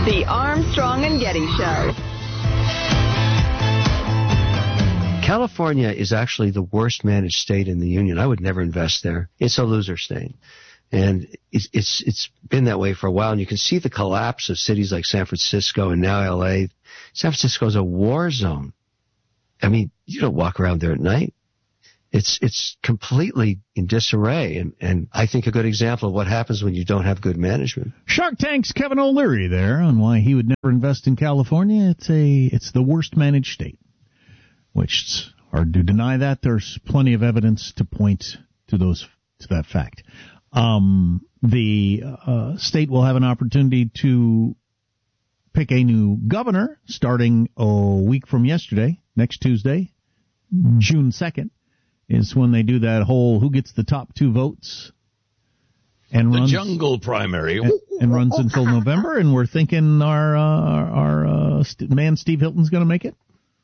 The Armstrong and Getty Show. California is actually the worst managed state in the union. I would never invest there. It's a loser state. And it's been that way for a while. And you can see the collapse of cities like San Francisco and now LA. San Francisco is a war zone. I mean, you don't walk around there at night. It's completely in disarray, and I think a good example of what happens when you don't have good management. Shark Tank's Kevin O'Leary there on why he would never invest in California. It's the worst managed state, which it's hard to deny that. There's plenty of evidence to point to that fact. The state will have an opportunity to pick a new governor starting a week from yesterday, next Tuesday, June 2nd. Is when they do that whole who gets the top 2 votes and runs the jungle primary and runs until November. And we're thinking our man Steve Hilton's going to make it.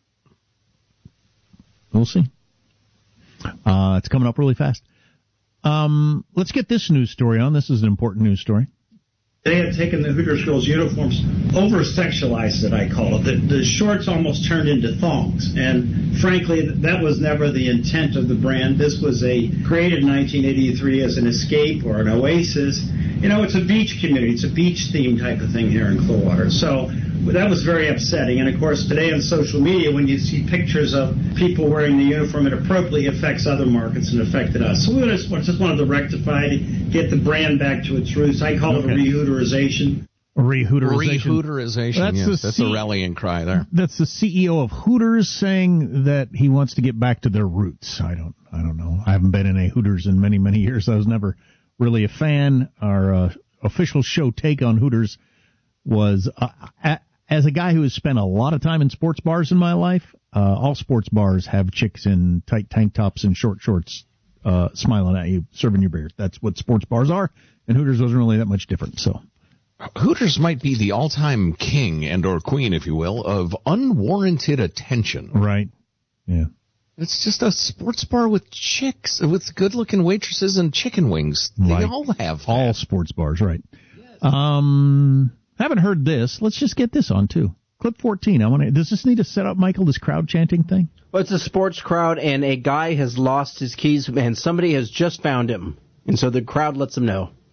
We'll see. It's coming up really fast. Let's get this news story on. This is an important news story. They had taken the Hooters girls' uniforms, over-sexualized it, I call it. The shorts almost turned into thongs. And frankly, that was never the intent of the brand. This was created in 1983 as an escape or an oasis. You know, it's a beach community. It's a beach-themed type of thing here in Clearwater. So that was very upsetting. And, of course, today on social media, when you see pictures of people wearing the uniform, it appropriately affects other markets and affected us. So we just wanted to rectify it, get the brand back to its roots. I call it a rehooterization. Rehooterization. That's a rallying cry there. That's the CEO of Hooters saying that he wants to get back to their roots. I don't know. I haven't been in a Hooters in many, many years. I was never really a fan. Our official show take on Hooters was, as a guy who has spent a lot of time in sports bars in my life, all sports bars have chicks in tight tank tops and short shorts smiling at you, serving your beer. That's what sports bars are, and Hooters wasn't really that much different. So Hooters might be the all-time king and or queen, if you will, of unwarranted attention. Right. Yeah. It's just a sports bar with chicks, with good-looking waitresses and chicken wings. They all have that. All sports bars, right. Yes. Haven't heard this. Let's just get this on, too. Clip 14. Does this need to set up, Michael, this crowd chanting thing? Well, it's a sports crowd, and a guy has lost his keys, and somebody has just found him. And so the crowd lets him know.